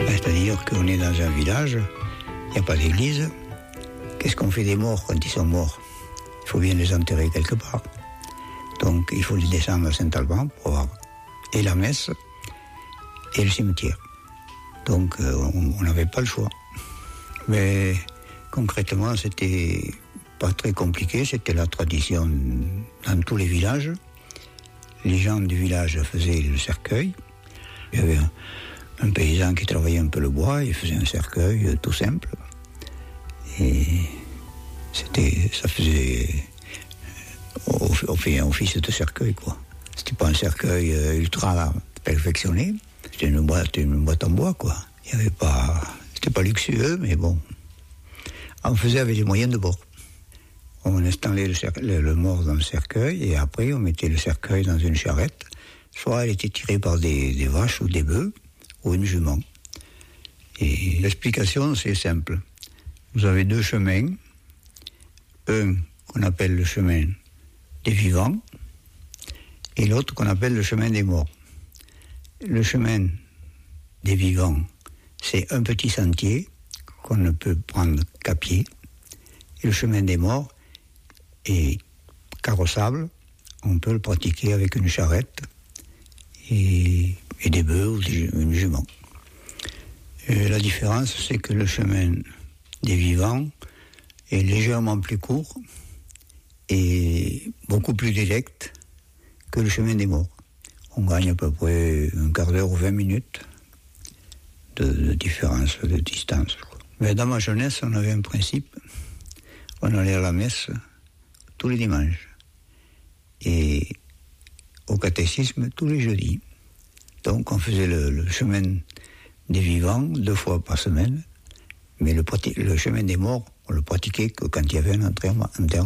C'est-à-dire qu'on est dans un village, il n'y a pas d'église. Qu'est-ce qu'on fait des morts quand ils sont morts? Il faut bien les enterrer quelque part. Donc il faut les descendre à Saint-Alban pour voir et la messe et le cimetière. Donc on n'avait pas le choix. Mais concrètement, c'était pas très compliqué, c'était la tradition dans tous les villages. Les gens du village faisaient le cercueil. Il y avait un paysan qui travaillait un peu le bois, il faisait un cercueil tout simple. Et ça faisait office de cercueil, quoi. C'était pas un cercueil ultra perfectionné, c'était une boîte en bois, quoi. Il y avait pas, c'était pas luxueux, mais bon. On faisait avec les moyens de bord. On installait le mort dans le cercueil et après on mettait le cercueil dans une charrette. Soit elle était tirée par des vaches ou des bœufs ou une jument. Et l'explication, c'est simple. Vous avez deux chemins. Un qu'on appelle le chemin des vivants et l'autre qu'on appelle le chemin des morts. Le chemin des vivants, c'est un petit sentier qu'on ne peut prendre qu'à pied. Et le chemin des morts est carrossable. On peut le pratiquer avec une charrette et des bœufs ou une jument. Et la différence, c'est que le chemin des vivants est légèrement plus court et beaucoup plus direct que le chemin des morts. On gagne à peu près un quart d'heure ou 20 minutes de différence, de distance. Mais dans ma jeunesse, on avait un principe. On allait à la messe tous les dimanches et au catéchisme tous les jeudis. Donc on faisait le chemin des vivants 2 fois par semaine, mais le chemin des morts, on le pratiquait que quand il y avait un enterrement.